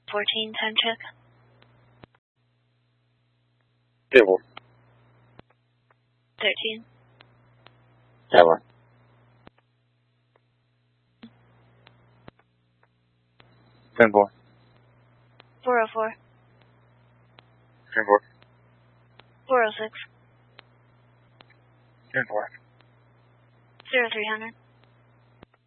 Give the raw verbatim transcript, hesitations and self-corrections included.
fourteen, time check. Table. thirteen. Tower. ten four. four oh four. ten four. four oh six. ten four. zero three hundred.